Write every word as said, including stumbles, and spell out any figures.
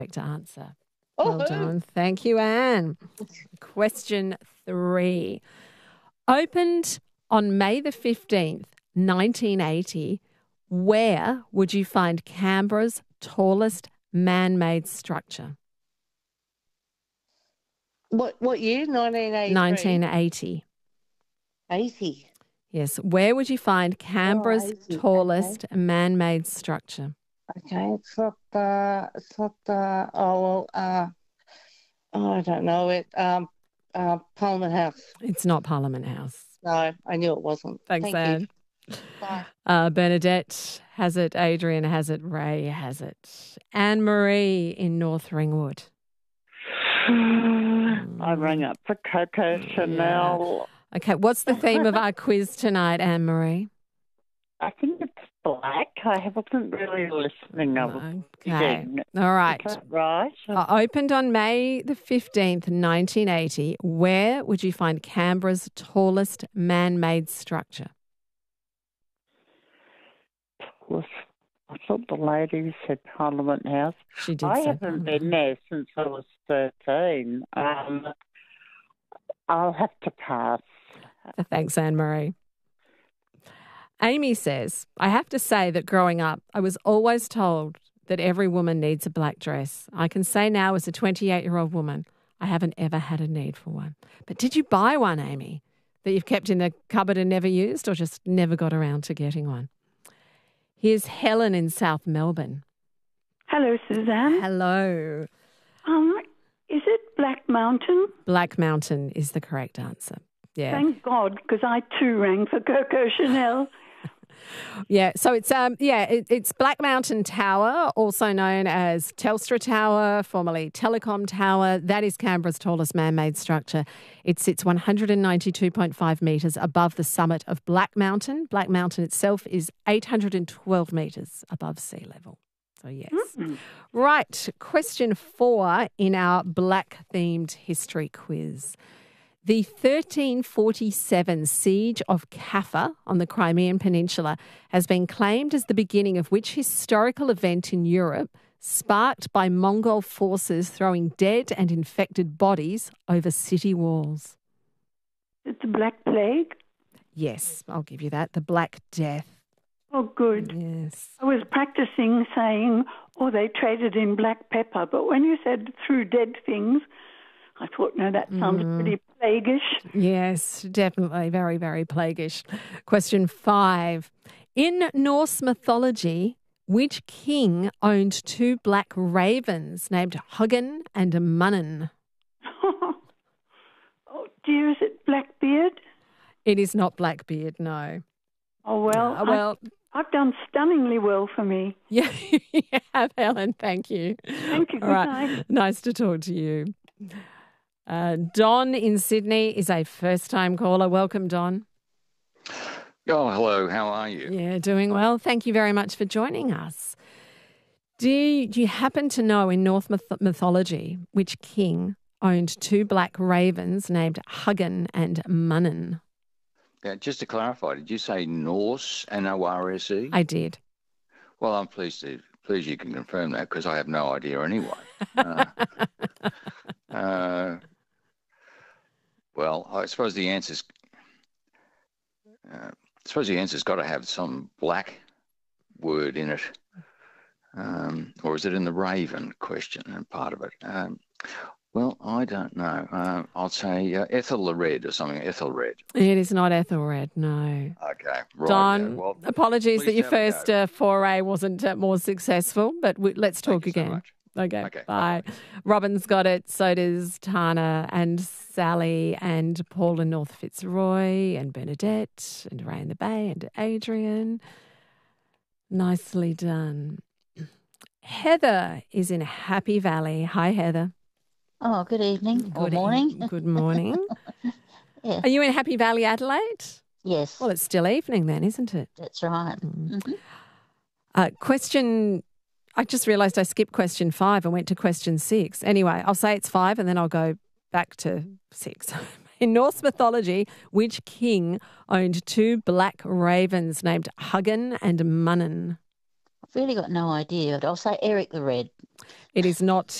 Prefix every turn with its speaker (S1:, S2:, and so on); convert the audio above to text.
S1: correct answer.
S2: Oh,
S1: Well done. Thank you, Anne. Question three. Opened on May the fifteenth, nineteen eighty, where would you find Canberra's tallest man-made structure?
S2: What what year? nineteen eighty-three?
S1: nineteen eighty.
S2: eighty.
S1: Yes. Where would you find Canberra's
S2: Oh, eighty,
S1: tallest man-made structure?
S2: Okay, it's not uh it's not uh oh well uh oh, I don't know it. Um uh Parliament House.
S1: It's not Parliament House.
S2: No, I knew it wasn't.
S1: Thanks,
S2: Thank
S1: Anne.
S2: you. Bye.
S1: Uh, Bernadette has it, Adrian has it, Ray has it. Anne-Marie in North Ringwood.
S3: I rang up for Coco Chanel.
S1: Okay, what's the theme of our quiz tonight, Anne-Marie?
S3: I think it's black. I wasn't really listening. I was
S1: Okay,
S3: thinking,
S1: all right.
S3: Is that right?
S1: Uh, opened on May the fifteenth, nineteen eighty, where would you find Canberra's tallest man-made structure?
S3: Was- I thought the lady said Parliament House.
S1: She did
S3: I
S1: say
S3: haven't
S1: Parliament
S3: been there since I was thirteen. Um, I'll have to pass.
S1: Thanks, Anne-Marie. Amy says, I have to say that growing up, I was always told that every woman needs a black dress. I can say now as a twenty-eight-year-old woman, I haven't ever had a need for one. But did you buy one, Amy, that you've kept in the cupboard and never used, or just never got around to getting one? Here's Helen in South Melbourne.
S4: Hello, Suzanne.
S1: Hello.
S4: Um, is it Black Mountain?
S1: Black Mountain is the correct answer. Yeah.
S4: Thank God, because I too rang for Coco Chanel.
S1: Yeah, so it's um yeah it, it's Black Mountain Tower, also known as Telstra Tower, formerly Telecom Tower. That is Canberra's tallest man-made structure. It sits one hundred ninety-two point five metres above the summit of Black Mountain. Black Mountain itself is eight hundred twelve metres above sea level. So yes. Mm-hmm. Right, question four in our black-themed history quiz. The thirteen forty-seven Siege of Kaffa on the Crimean Peninsula has been claimed as the beginning of which historical event in Europe, sparked by Mongol forces throwing dead and infected bodies over city walls?
S4: It's the Black Plague?
S1: Yes, I'll give you that. The Black Death.
S4: Oh, good.
S1: Yes.
S4: I was practicing saying, oh, they traded in black pepper, but when you said threw dead things, I thought, no, that sounds mm. pretty plaguish.
S1: Yes, definitely. Very, very plaguish. Question five. In Norse mythology, which king owned two black ravens named Hugin and Munnin?
S4: Oh, dear, is it Blackbeard?
S1: It is not Blackbeard, no.
S4: Oh, well,
S1: uh, well
S4: I've, I've done stunningly well for me.
S1: Yeah, you have, Helen. Thank you.
S4: Thank you. Good
S1: All right.
S4: night.
S1: Nice to talk to you. Uh, Don in Sydney is a first-time caller. Welcome, Don.
S5: Oh, hello. How are you?
S1: Yeah, doing well. Thank you very much for joining us. Do you, do you happen to know in Norse myth- mythology which king owned two black ravens named Hugin and Munnin?
S5: Yeah, just to clarify, did you say Norse, N O R S E?
S1: I did.
S5: Well, I'm pleased to pleased you can confirm that because I have no idea anyway. uh, uh, well, I suppose the answer's uh, I suppose the answer's got to have some black word in it, um, or is it in the raven question and part of it? Um, well, I don't know. Uh, I'll say uh, Ethelred or something. Ethelred.
S1: It is not Ethelred, no.
S5: Okay, right.
S1: Don,
S5: yeah. Well,
S1: apologies that your
S5: have a
S1: first
S5: go.
S1: uh, foray wasn't uh, more successful, but we, let's talk
S5: Thank you so
S1: again.
S5: much.
S1: Okay,
S5: Okay,
S1: bye. Robin's got it, so does Tana and Sally and Paul in North Fitzroy and Bernadette and Ray in the Bay and Adrian. Nicely done. Heather is in Happy Valley. Hi, Heather.
S6: Oh, good evening or
S1: Good e-
S6: morning.
S1: Good morning.
S6: Yeah.
S1: Are you in Happy Valley, Adelaide?
S6: Yes,
S1: Well, it's still evening then, isn't it?
S6: that's right.
S1: Mm.
S6: Mhm.
S1: Uh, question, I just realised I skipped question five and went to question six. Anyway, I'll say it's five and then I'll go back to six. In Norse mythology, which king owned two black ravens named Hugin and Munnin?
S6: really got no idea. But I'll say Eric the Red.
S1: It is not